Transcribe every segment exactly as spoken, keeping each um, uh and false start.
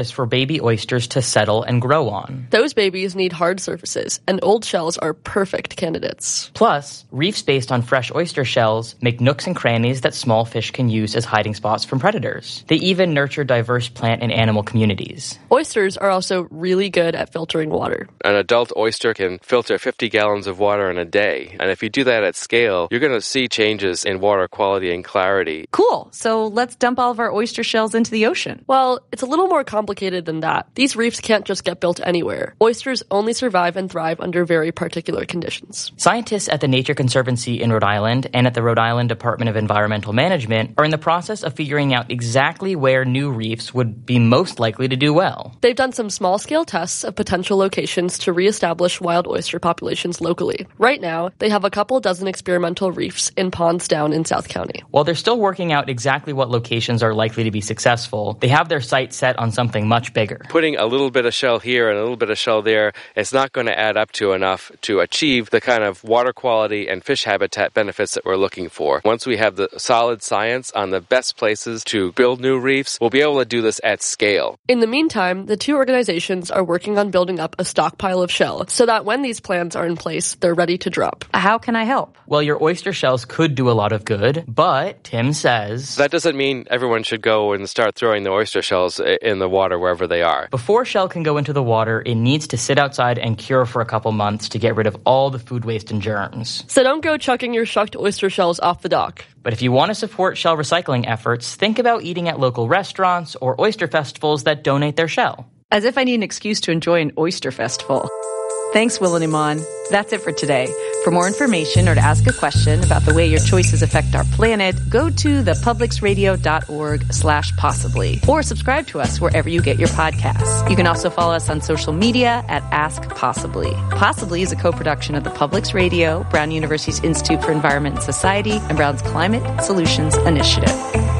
for baby oysters to settle and grow on. Those babies need hard surfaces, and old shells are perfect candidates. Plus, reefs based on fresh oyster shells make nooks and crannies that small fish can use as hiding spots from predators. They even nurture diverse plant and animal communities. Oysters are also really good at filtering water. An adult oyster can filter fifty gallons of water in a day, and if you do that at scale, you're going to see changes in water quality and clarity. Cool. So let's dump all of our oyster shells into the ocean. Well, it's a little more complicated than that. These reefs can't just get built anywhere. Oysters only survive and thrive under very particular conditions. Scientists at the Nature Conservancy in Rhode Island and at the Rhode Island Department of Environmental Management are in the process of figuring out exactly where new reefs would be most likely to do well. They've done some small-scale tests of potential locations to reestablish wild oyster populations locally. Right now, they have a couple dozen experimental reefs in ponds down in South County. While they're still working out exactly what locations are likely to be successful, they have their sights set on something much bigger. Putting a little bit of shell here and a little bit of shell there, it's not going to add up to enough to achieve the kind of water quality and fish habitat benefits that we're looking for. Once we have the solid science on the best places to build new reefs, we'll be able to do this at scale. In the meantime, the two organizations are working on building up a stockpile of shell so that when these plans are in place, they're ready to drop. How can I help? Well, your oyster shells could do a lot of good, but Tim says... That doesn't mean everyone should go and start throwing the oyster shells in the water wherever they are. Before shell can go into the water, it needs to sit outside and cure for a couple months to get rid of all the food waste and germs. So don't go chucking your shucked oyster shells off the dock. But if you want to support shell recycling efforts, think about eating at local restaurants or oyster festivals that donate their shell. As if I need an excuse to enjoy an oyster festival. Thanks, Will and Iman. That's it for today. For more information or to ask a question about the way your choices affect our planet, go to thepublicsradio.org slash possibly or subscribe to us wherever you get your podcasts. You can also follow us on social media at Ask Possibly. Possibly is a co-production of the Publics Radio, Brown University's Institute for Environment and Society, and Brown's Climate Solutions Initiative.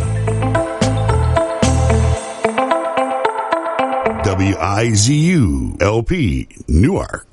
W I Z U L P Newark.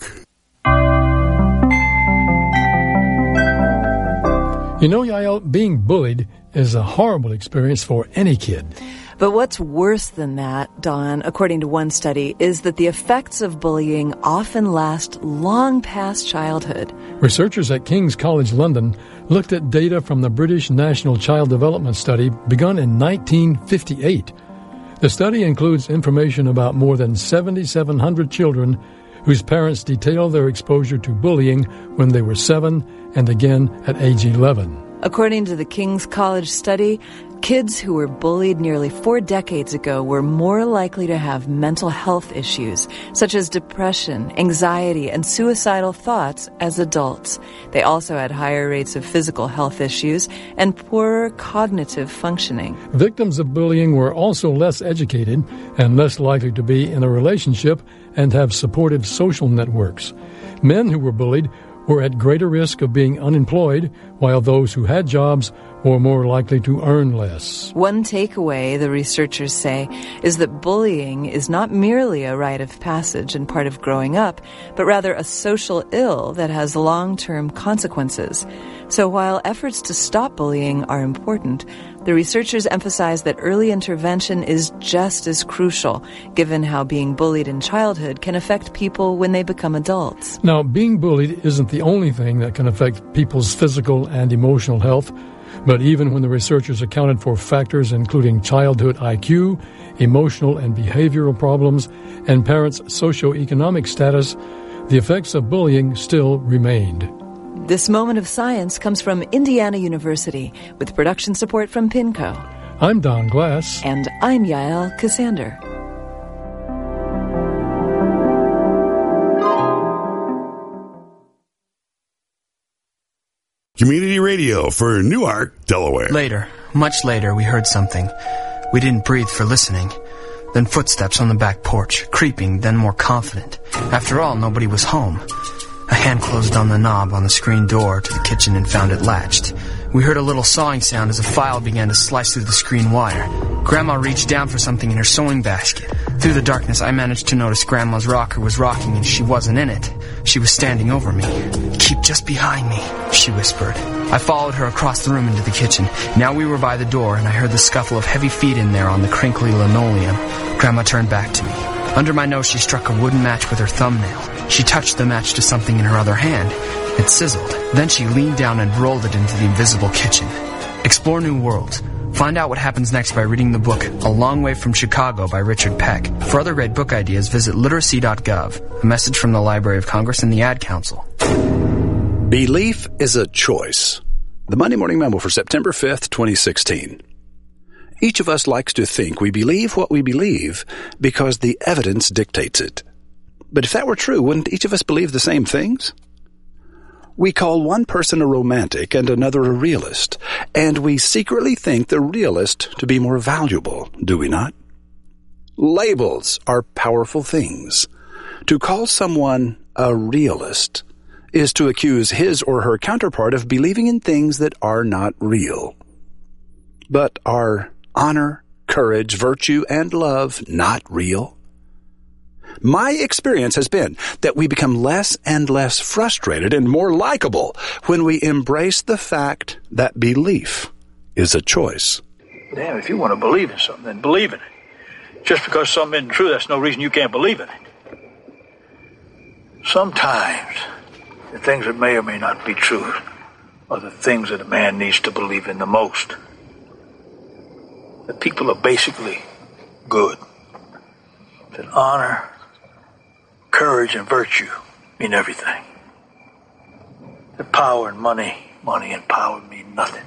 You know, Yael, being bullied is a horrible experience for any kid. But what's worse than that, Don, according to one study, is that the effects of bullying often last long past childhood. Researchers at King's College London looked at data from the British National Child Development Study begun in nineteen fifty-eight. The study includes information about more than seven thousand seven hundred children whose parents detail their exposure to bullying when they were seven and again at age eleven. According to the King's College study, kids who were bullied nearly four decades ago were more likely to have mental health issues, such as depression, anxiety, and suicidal thoughts as adults. They also had higher rates of physical health issues and poorer cognitive functioning. Victims of bullying were also less educated and less likely to be in a relationship and have supportive social networks. Men who were bullied were at greater risk of being unemployed, while those who had jobs were more likely to earn less. One takeaway, the researchers say, is that bullying is not merely a rite of passage and part of growing up, but rather a social ill that has long-term consequences. So while efforts to stop bullying are important, the researchers emphasize that early intervention is just as crucial, given how being bullied in childhood can affect people when they become adults. Now, being bullied isn't the only thing that can affect people's physical and emotional health, but even when the researchers accounted for factors including childhood I Q, emotional and behavioral problems, and parents' socioeconomic status, the effects of bullying still remained. This moment of science comes from Indiana University with production support from PINCO. I'm Don Glass. And I'm Yael Cassander. Community radio for Newark, Delaware. Later, much later, we heard something. We didn't breathe for listening. Then footsteps on the back porch, creeping, then more confident. After all, nobody was home. A hand closed on the knob on the screen door to the kitchen and found it latched. We heard a little sawing sound as a file began to slice through the screen wire. Grandma reached down for something in her sewing basket. Through the darkness, I managed to notice Grandma's rocker was rocking and she wasn't in it. She was standing over me. "Keep just behind me," she whispered. I followed her across the room into the kitchen. Now we were by the door, and I heard the scuffle of heavy feet in there on the crinkly linoleum. Grandma turned back to me. Under my nose, she struck a wooden match with her thumbnail. She touched the match to something in her other hand. It sizzled. Then she leaned down and rolled it into the invisible kitchen. Explore new worlds. Find out what happens next by reading the book A Long Way from Chicago by Richard Peck. For other great book ideas, visit literacy dot gov. A message from the Library of Congress and the Ad Council. Belief is a choice. The Monday Morning Memo for September fifth, twenty sixteen. Each of us likes to think we believe what we believe because the evidence dictates it. But if that were true, wouldn't each of us believe the same things? We call one person a romantic and another a realist, and we secretly think the realist to be more valuable, do we not? Labels are powerful things. To call someone a realist is to accuse his or her counterpart of believing in things that are not real. But are honor, courage, virtue, and love not real? My experience has been that we become less and less frustrated and more likable when we embrace the fact that belief is a choice. Damn, if you want to believe in something, then believe in it. Just because something isn't true, that's no reason you can't believe in it. Sometimes the things that may or may not be true are the things that a man needs to believe in the most. That people are basically good. That honor, courage, and virtue mean everything. That power and money, money and power mean nothing.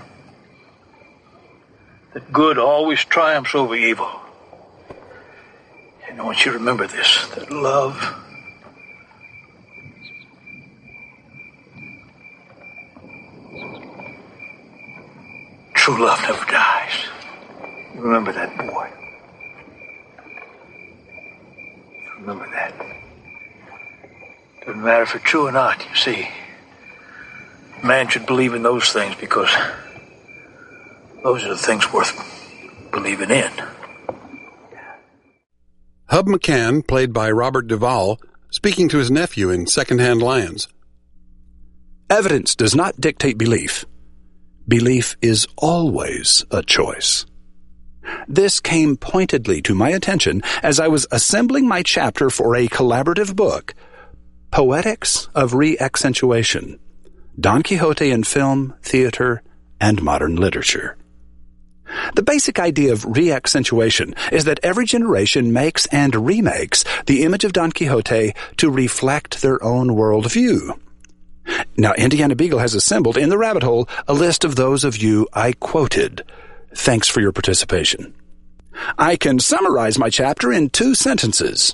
That good always triumphs over evil. And I want you to remember this, that love true love never dies. Remember that, boy. Remember that. Doesn't matter if it's true or not, you see. Man should believe in those things because those are the things worth believing in. Hub McCann, played by Robert Duvall, speaking to his nephew in Secondhand Lions. Evidence does not dictate belief. Belief is always a choice. This came pointedly to my attention as I was assembling my chapter for a collaborative book, Poetics of Re-Accentuation, Don Quixote in Film, Theater, and Modern Literature. The basic idea of re-accentuation is that every generation makes and remakes the image of Don Quixote to reflect their own worldview. Now, Indiana Beagle has assembled in the rabbit hole a list of those of you I quoted. Thanks for your participation. I can summarize my chapter in two sentences.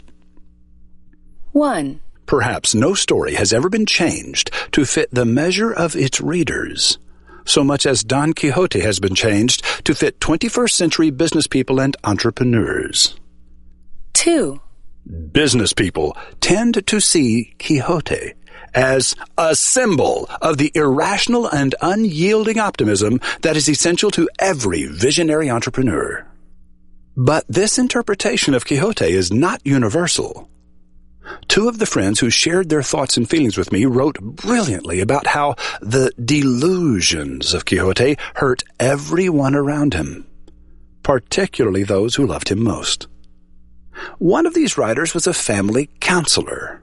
One. Perhaps no story has ever been changed to fit the measure of its readers, so much as Don Quixote has been changed to fit twenty-first century business people and entrepreneurs. Two. Business people tend to see Quixote as a symbol of the irrational and unyielding optimism that is essential to every visionary entrepreneur. But this interpretation of Quixote is not universal. Two of the friends who shared their thoughts and feelings with me wrote brilliantly about how the delusions of Quixote hurt everyone around him, particularly those who loved him most. One of these writers was a family counselor.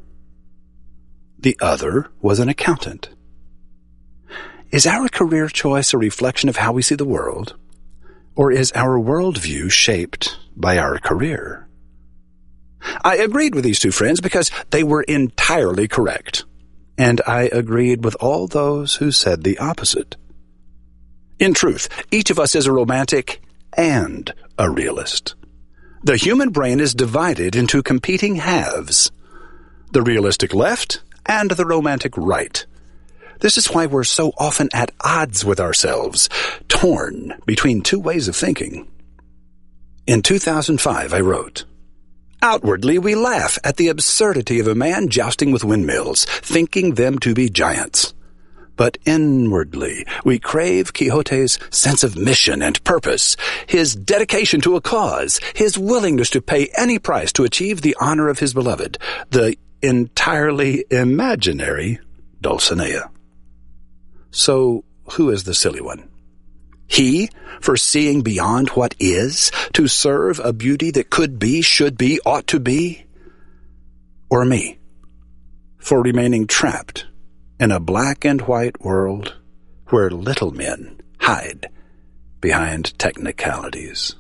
The other was an accountant. Is our career choice a reflection of how we see the world, or is our worldview shaped by our career? I agreed with these two friends because they were entirely correct, and I agreed with all those who said the opposite. In truth, each of us is a romantic and a realist. The human brain is divided into competing halves, the realistic left and the romantic right. This is why we're so often at odds with ourselves, torn between two ways of thinking. In two thousand five, I wrote, "Outwardly, we laugh at the absurdity of a man jousting with windmills, thinking them to be giants. but inwardly we crave Quixote's sense of mission and purpose, his dedication to a cause, his willingness to pay any price to achieve the honor of his beloved, the entirely imaginary Dulcinea. So, who is the silly one? He, for seeing beyond what is, to serve a beauty that could be, should be, ought to be? Or me, for remaining trapped in a black and white world where little men hide behind technicalities?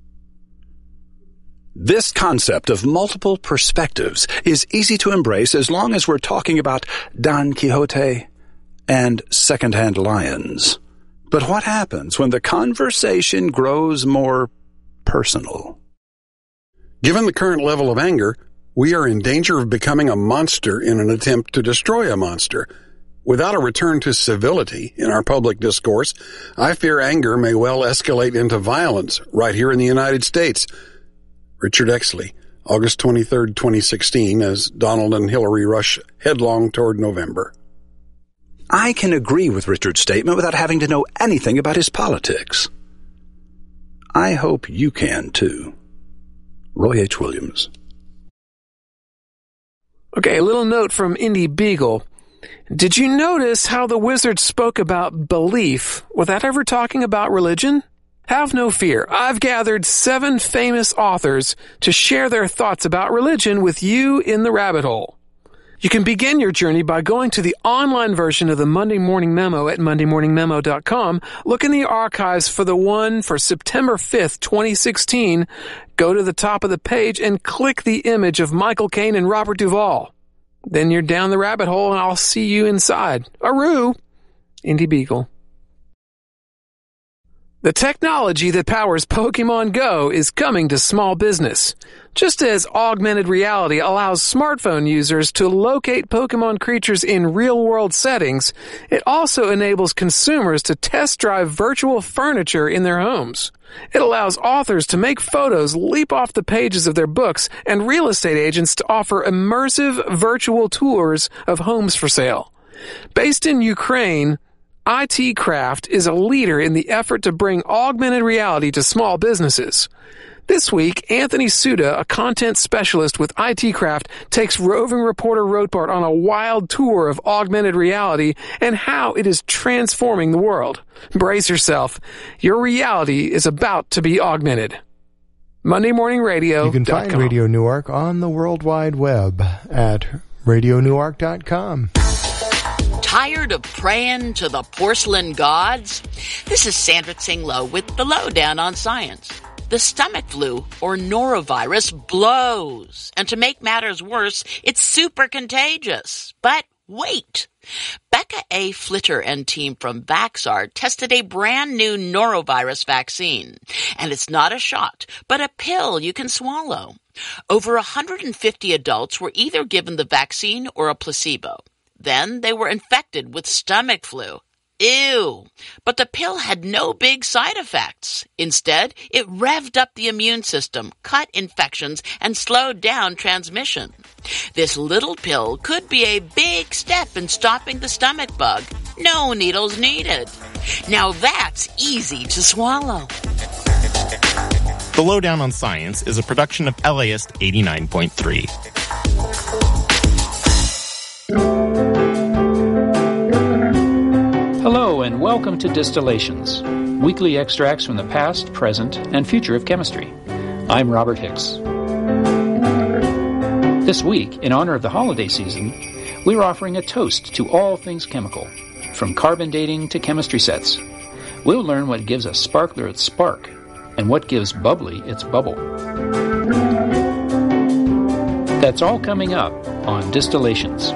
This concept of multiple perspectives is easy to embrace as long as we're talking about Don Quixote and second-hand lions. But what happens when the conversation grows more personal? Given the current level of anger, we are in danger of becoming a monster in an attempt to destroy a monster. Without a return to civility in our public discourse, I fear anger may well escalate into violence right here in the United States. Richard Exley, August twenty-third, twenty sixteen, as Donald and Hillary rush headlong toward November. I can agree with Richard's statement without having to know anything about his politics. I hope you can, too. Roy H. Williams. Okay, a little note from Indy Beagle. Did you notice how the wizard spoke about belief without ever talking about religion? Have no fear. I've gathered seven famous authors to share their thoughts about religion with you in the rabbit hole. You can begin your journey by going to the online version of the Monday Morning Memo at monday morning memo dot com. Look in the archives for the one for September fifth, twenty sixteen. Go to the top of the page and click the image of Michael Caine and Robert Duvall. Then you're down the rabbit hole and I'll see you inside. Aroo! Indy Beagle. The technology that powers Pokemon Go is coming to small business. Just as augmented reality allows smartphone users to locate Pokemon creatures in real-world settings, it also enables consumers to test drive virtual furniture in their homes. It allows authors to make photos leap off the pages of their books and real estate agents to offer immersive virtual tours of homes for sale. Based in Ukraine, I T Craft is a leader in the effort to bring augmented reality to small businesses. This week, Anthony Suda, a content specialist with I T Craft, takes roving reporter Rothbart on a wild tour of augmented reality and how it is transforming the world. Brace yourself. Your reality is about to be augmented. Monday Morning Radio. You can find Radio Newark on the World Wide Web at radio newark dot com. Tired of praying to the porcelain gods? This is Sandra Tsing Loh with the Lowdown on Science. The stomach flu, or norovirus, blows. And to make matters worse, it's super contagious. But wait! Becca A. Flitter and team from Vaxart tested a brand new norovirus vaccine. And it's not a shot, but a pill you can swallow. Over one hundred fifty adults were either given the vaccine or a placebo. Then they were infected with stomach flu. Ew. But the pill had no big side effects. Instead, it revved up the immune system, cut infections, and slowed down transmission. This little pill could be a big step in stopping the stomach bug. No needles needed. Now that's easy to swallow. The Lowdown on Science is a production of L A I S T eighty-nine point three. Hello and welcome to Distillations, weekly extracts from the past, present, and future of chemistry. I'm Robert Hicks. This week, in honor of the holiday season, we're offering a toast to all things chemical, from carbon dating to chemistry sets. We'll learn what gives a sparkler its spark, and what gives bubbly its bubble. That's all coming up on Distillations.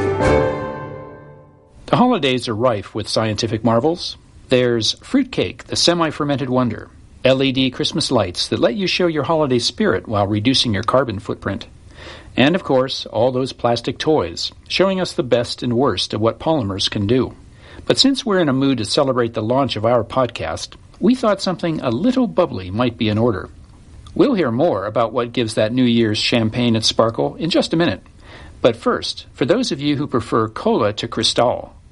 The holidays are rife with scientific marvels. There's fruitcake, the semi-fermented wonder, L E D Christmas lights that let you show your holiday spirit while reducing your carbon footprint, and of course, all those plastic toys, showing us the best and worst of what polymers can do. But since we're in a mood to celebrate the launch of our podcast, we thought something a little bubbly might be in order. We'll hear more about what gives that New Year's champagne its sparkle in just a minute. But first, for those of you who prefer cola to Cristal,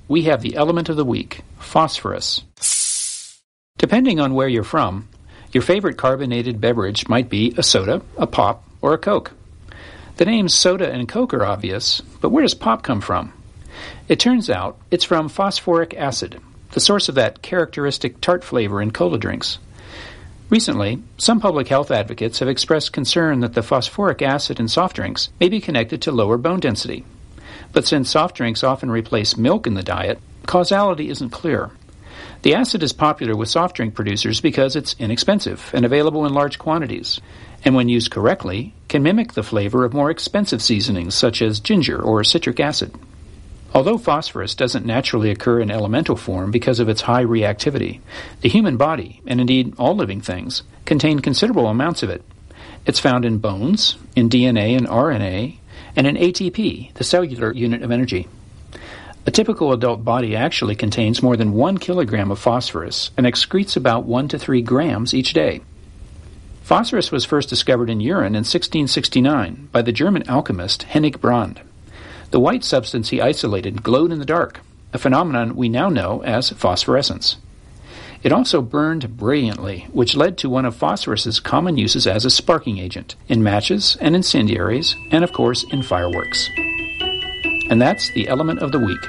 we have the element of the week, phosphorus. Depending on where you're from, your favorite carbonated beverage might be a soda, a pop, or a Coke. The names soda and Coke are obvious, but where does pop come from? It turns out it's from phosphoric acid, the source of that characteristic tart flavor in cola drinks. Recently, some public health advocates have expressed concern that the phosphoric acid in soft drinks may be connected to lower bone density. But since soft drinks often replace milk in the diet, causality isn't clear. The acid is popular with soft drink producers because it's inexpensive and available in large quantities, and when used correctly, can mimic the flavor of more expensive seasonings such as ginger or citric acid. Although phosphorus doesn't naturally occur in elemental form because of its high reactivity, the human body, and indeed all living things, contain considerable amounts of it. It's found in bones, in D N A and R N A, and in A T P, the cellular unit of energy. A typical adult body actually contains more than one kilogram of phosphorus and excretes about one to three grams each day. Phosphorus was first discovered in urine in sixteen sixty-nine by the German alchemist Hennig Brand. The white substance he isolated glowed in the dark, a phenomenon we now know as phosphorescence. It also burned brilliantly, which led to one of phosphorus's common uses as a sparking agent, in matches and incendiaries, and of course in fireworks. And that's the element of the week.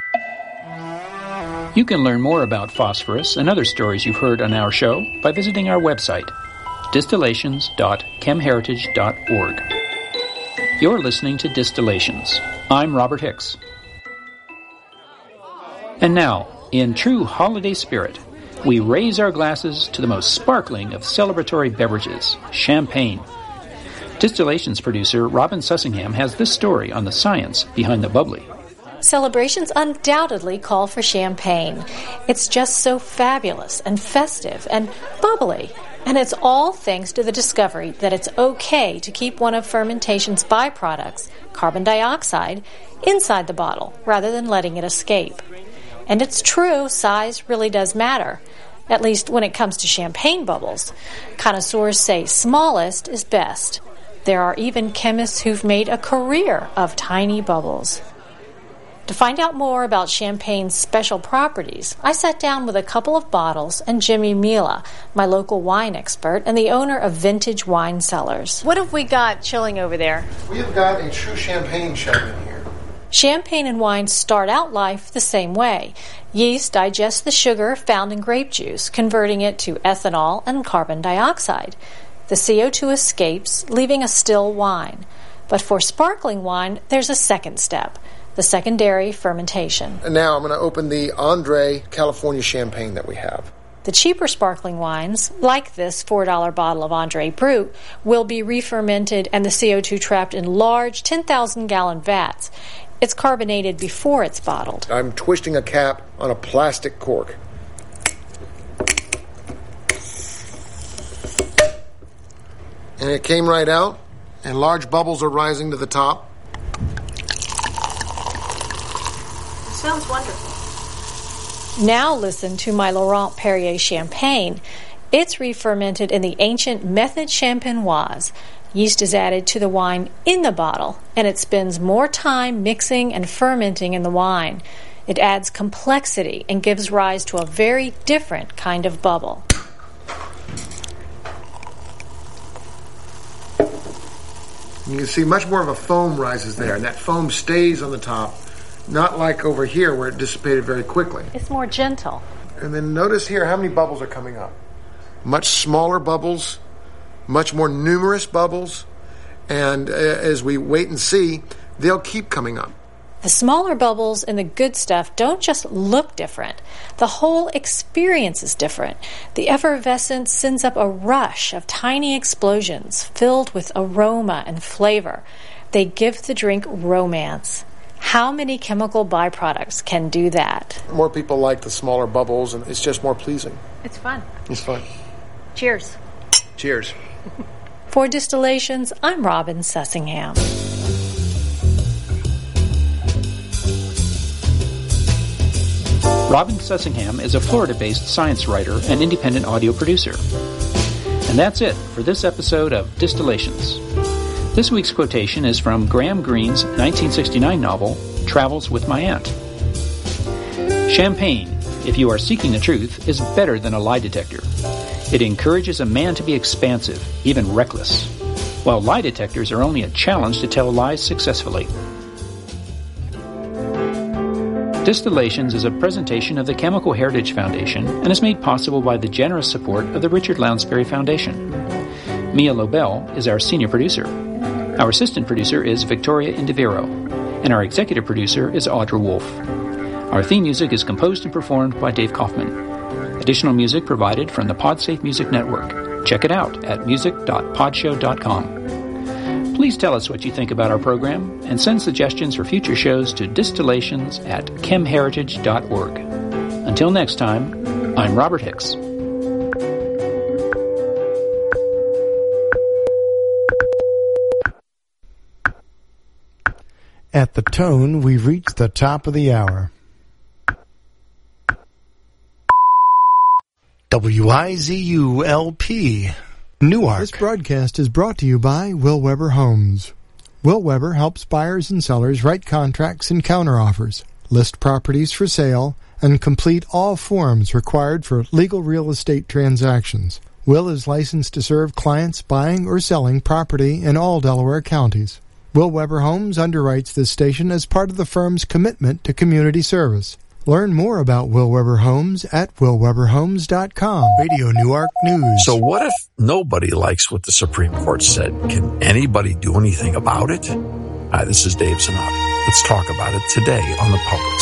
You can learn more about phosphorus and other stories you've heard on our show by visiting our website, distillations dot chem heritage dot org. You're listening to Distillations. I'm Robert Hicks. And now, in true holiday spirit, we raise our glasses to the most sparkling of celebratory beverages, champagne. Distillations producer Robin Sussingham has this story on the science behind the bubbly. Celebrations undoubtedly call for champagne. It's just so fabulous and festive and bubbly. And it's all thanks to the discovery that it's okay to keep one of fermentation's byproducts, carbon dioxide, inside the bottle rather than letting it escape. And it's true, size really does matter, at least when it comes to champagne bubbles. Connoisseurs say smallest is best. There are even chemists who've made a career of tiny bubbles. To find out more about champagne's special properties, I sat down with a couple of bottles and Jimmy Mila, my local wine expert and the owner of Vintage Wine Cellars. What have we got chilling over there? We have got a true champagne chilling in here. Champagne and wine start out life the same way. Yeast digests the sugar found in grape juice, converting it to ethanol and carbon dioxide. The C O two escapes, leaving a still wine. But for sparkling wine, there's a second step. The secondary fermentation. And now I'm going to open the Andre California champagne that we have. The cheaper sparkling wines, like this four dollar bottle of Andre Brut, will be re-fermented and the C O two trapped in large ten thousand gallon vats. It's carbonated before it's bottled. I'm twisting a cap on a plastic cork. And it came right out, and large bubbles are rising to the top. Sounds wonderful. Now listen to my Laurent Perrier champagne. It's re-fermented in the ancient method champenoise. Yeast is added to the wine in the bottle, and it spends more time mixing and fermenting in the wine. It adds complexity and gives rise to a very different kind of bubble. You can see much more of a foam rises there, and that foam stays on the top. Not like over here where it dissipated very quickly. It's more gentle. And then notice here how many bubbles are coming up. Much smaller bubbles, much more numerous bubbles, and uh, as we wait and see, they'll keep coming up. The smaller bubbles in the good stuff don't just look different. The whole experience is different. The effervescence sends up a rush of tiny explosions filled with aroma and flavor. They give the drink romance. How many chemical byproducts can do that? More people like the smaller bubbles, and it's just more pleasing. It's fun. It's fun. Cheers. Cheers. For Distillations, I'm Robin Sussingham. Robin Sussingham is a Florida-based science writer and independent audio producer. And that's it for this episode of Distillations. This week's quotation is from Graham Greene's nineteen sixty-nine novel, Travels with My Aunt. Champagne, if you are seeking the truth, is better than a lie detector. It encourages a man to be expansive, even reckless, while lie detectors are only a challenge to tell lies successfully. Distillations is a presentation of the Chemical Heritage Foundation and is made possible by the generous support of the Richard Lounsbury Foundation. Mia Lobel is our senior producer. Our assistant producer is Victoria Indiviro, and our executive producer is Audra Wolf. Our theme music is composed and performed by Dave Kaufman. Additional music provided from the PodSafe Music Network. Check it out at music dot podshow dot com. Please tell us what you think about our program and send suggestions for future shows to distillations at chemheritage dot org. Until next time, I'm Robert Hicks. At the tone, we've reached the top of the hour. W I Z U L P Newark. This broadcast is brought to you by Will Weber Homes. Will Weber helps buyers and sellers write contracts and counteroffers, list properties for sale, and complete all forms required for legal real estate transactions. Will is licensed to serve clients buying or selling property in all Delaware counties. Will Weber Homes underwrites this station as part of the firm's commitment to community service. Learn more about Will Weber Homes at will weber homes dot com. Radio Newark News. So what if nobody likes what the Supreme Court said? Can anybody do anything about it? Hi, this is Dave Zanotti. Let's talk about it today on the Public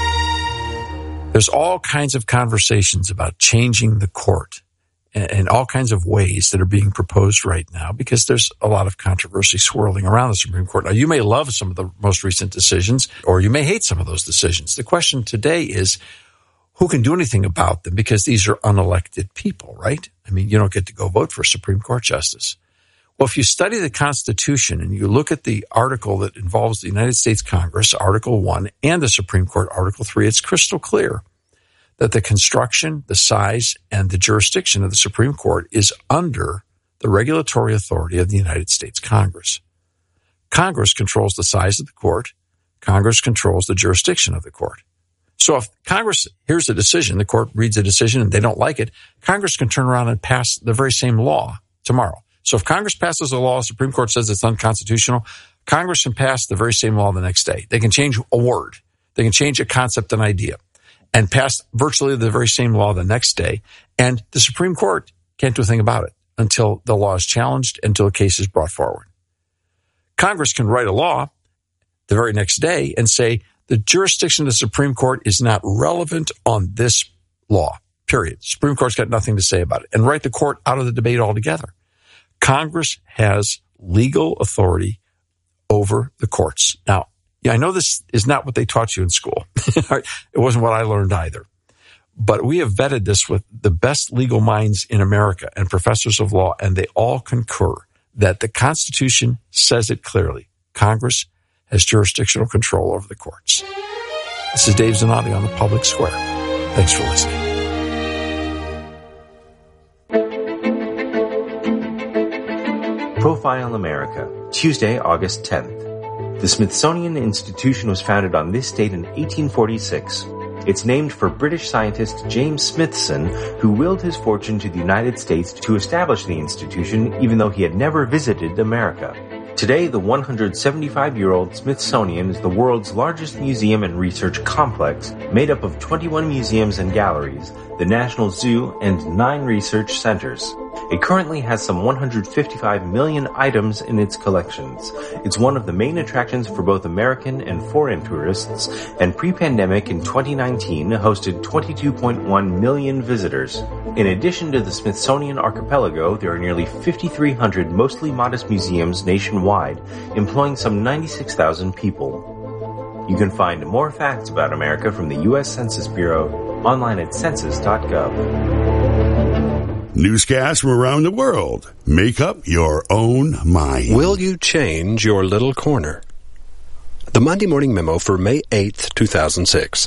Square. There's all kinds of conversations about changing the court and all kinds of ways that are being proposed right now because there's a lot of controversy swirling around the Supreme Court. Now, you may love some of the most recent decisions, or you may hate some of those decisions. The question today is, who can do anything about them? Because these are unelected people, right? I mean, you don't get to go vote for a Supreme Court justice. Well, if you study the Constitution and you look at the article that involves the United States Congress, Article one, and the Supreme Court, Article three, it's crystal clear that the construction, the size, and the jurisdiction of the Supreme Court is under the regulatory authority of the United States Congress. Congress controls the size of the court. Congress controls the jurisdiction of the court. So if Congress hears a decision, the court reads a decision, and they don't like it, Congress can turn around and pass the very same law tomorrow. So if Congress passes a law, the Supreme Court says it's unconstitutional, Congress can pass the very same law the next day. They can change a word. They can change a concept, an idea, and pass virtually the very same law the next day. And the Supreme Court can't do a thing about it until the law is challenged, until a case is brought forward. Congress can write a law the very next day and say the jurisdiction of the Supreme Court is not relevant on this law, period. The Supreme Court's got nothing to say about it, and write the court out of the debate altogether. Congress has legal authority over the courts. Now, yeah, I know this is not what they taught you in school. It wasn't what I learned either. But we have vetted this with the best legal minds in America and professors of law, and they all concur that the Constitution says it clearly. Congress has jurisdictional control over the courts. This is Dave Zanotti on the Public Square. Thanks for listening. Profile America, Tuesday, August tenth. The Smithsonian Institution was founded on this date in eighteen forty-six. It's named for British scientist James Smithson, who willed his fortune to the United States to establish the institution, even though he had never visited America. Today, the one hundred seventy-five-year-old Smithsonian is the world's largest museum and research complex, made up of twenty-one museums and galleries, the National Zoo, and nine research centers. It currently has some one hundred fifty-five million items in its collections. It's one of the main attractions for both American and foreign tourists, and pre-pandemic in twenty nineteen hosted twenty-two point one million visitors. In addition to the Smithsonian Archipelago, there are nearly fifty-three hundred mostly modest museums nationwide, employing some ninety-six thousand people. You can find more facts about America from the U S Census Bureau online at census dot gov. Newscasts from around the world. Make up your own mind. Will you change your little corner? The Monday Morning Memo for May eighth, two thousand six.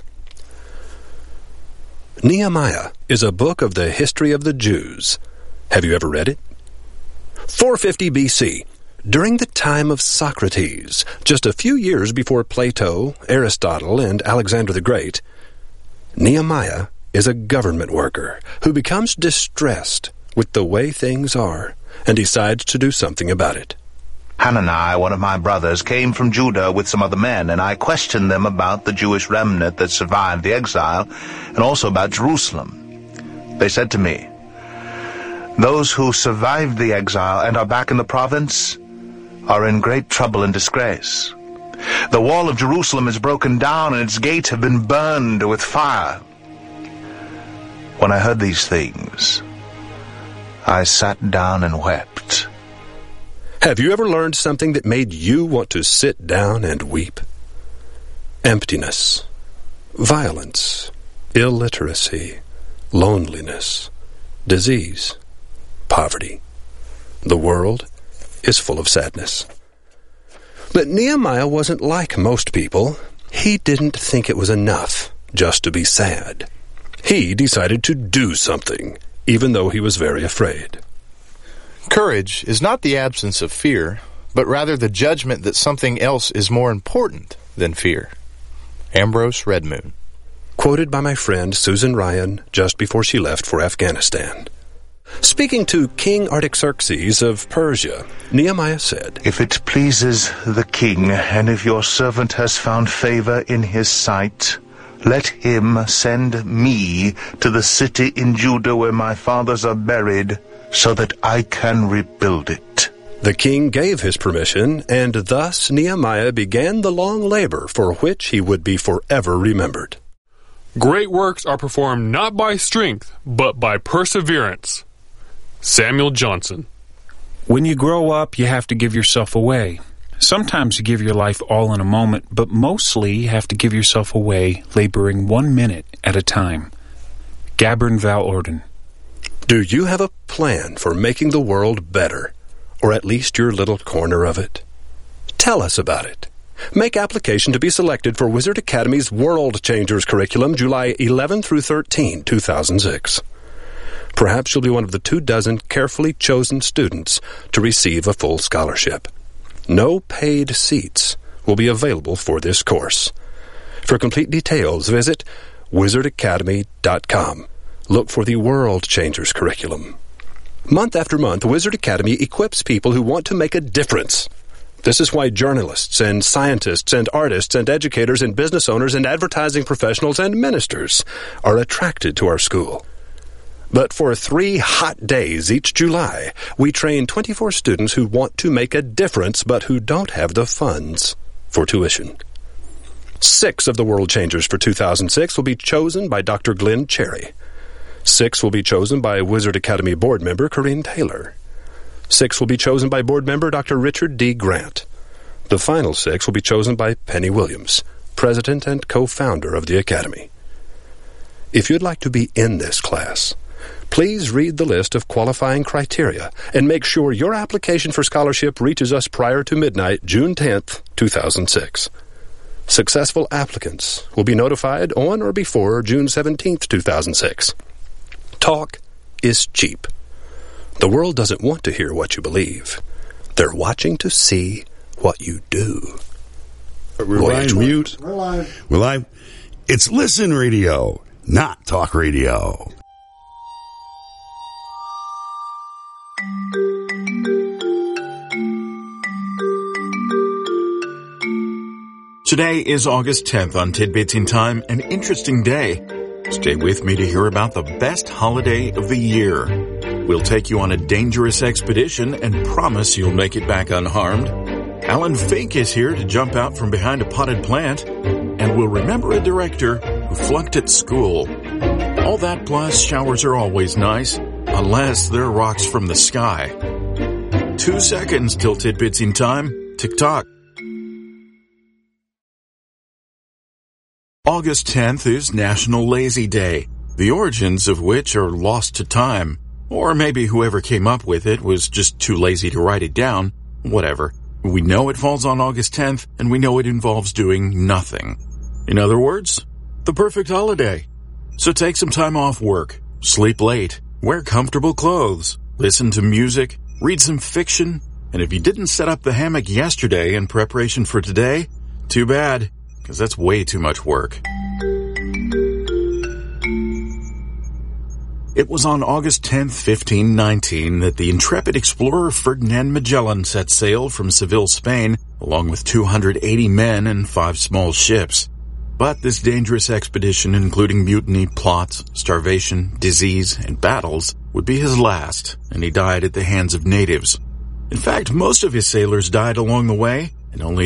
Nehemiah is a book of the history of the Jews. Have you ever read it? four fifty B C, during the time of Socrates, just a few years before Plato, Aristotle, and Alexander the Great, Nehemiah is a government worker who becomes distressed with the way things are and decides to do something about it. Hanani, one of my brothers, came from Judah with some other men, and I questioned them about the Jewish remnant that survived the exile, and also about Jerusalem. They said to me, "Those who survived the exile and are back in the province are in great trouble and disgrace. The wall of Jerusalem is broken down, and its gates have been burned with fire." When I heard these things, I sat down and wept. Have you ever learned something that made you want to sit down and weep? Emptiness, violence, illiteracy, loneliness, disease, poverty. The world is full of sadness. But Nehemiah wasn't like most people. He didn't think it was enough just to be sad. He decided to do something, even though he was very afraid. Courage is not the absence of fear, but rather the judgment that something else is more important than fear. Ambrose Redmoon. Quoted by my friend Susan Ryan just before she left for Afghanistan. Speaking to King Artaxerxes of Persia, Nehemiah said, "If it pleases the king, and if your servant has found favor in his sight, let him send me to the city in Judah where my fathers are buried, so that I can rebuild it." The king gave his permission, and thus Nehemiah began the long labor for which he would be forever remembered. Great works are performed not by strength, but by perseverance. Samuel Johnson. When you grow up, you have to give yourself away. Sometimes you give your life all in a moment, but mostly you have to give yourself away, laboring one minute at a time. Gabbern Val Orden. Do you have a plan for making the world better, or at least your little corner of it? Tell us about it. Make application to be selected for Wizard Academy's World Changers curriculum July eleventh through thirteenth, two thousand six. Perhaps you'll be one of the two dozen carefully chosen students to receive a full scholarship. No paid seats will be available for this course. For complete details, visit wizard academy dot com. Look for the World Changers curriculum. Month after month, Wizard Academy equips people who want to make a difference. This is why journalists and scientists and artists and educators and business owners and advertising professionals and ministers are attracted to our school. But for three hot days each July, we train twenty-four students who want to make a difference but who don't have the funds for tuition. Six of the World Changers for two thousand six will be chosen by Doctor Glenn Cherry. Six will be chosen by Wizard Academy board member Corinne Taylor. Six will be chosen by board member Doctor Richard D. Grant. The final six will be chosen by Penny Williams, president and co-founder of the Academy. If you'd like to be in this class, please read the list of qualifying criteria and make sure your application for scholarship reaches us prior to midnight, June tenth, two thousand six. Successful applicants will be notified on or before June seventeenth, two thousand six. Talk is cheap. The world doesn't want to hear what you believe. They're watching to see what you do. We're live, mute. We're live. We're live. It's Listen Radio, not Talk Radio. Today is August tenth on Tidbits in Time, an interesting day. Stay with me to hear about the best holiday of the year. We'll take you on a dangerous expedition and promise you'll make it back unharmed. Alan Fink is here to jump out from behind a potted plant, and we'll remember a director who flunked at school. All that plus showers are always nice, unless they're rocks from the sky. Two seconds till Tidbits in Time. Tick-tock. August tenth is National Lazy Day, the origins of which are lost to time. Or maybe whoever came up with it was just too lazy to write it down. Whatever. We know it falls on August tenth, and we know it involves doing nothing. In other words, the perfect holiday. So take some time off work, sleep late, wear comfortable clothes, listen to music, read some fiction, and if you didn't set up the hammock yesterday in preparation for today, too bad, because that's way too much work. It was on August tenth, fifteen nineteen, that the intrepid explorer Ferdinand Magellan set sail from Seville, Spain, along with two hundred eighty men and five small ships. But this dangerous expedition, including mutiny, plots, starvation, disease, and battles, would be his last, and he died at the hands of natives. In fact, most of his sailors died along the way, and only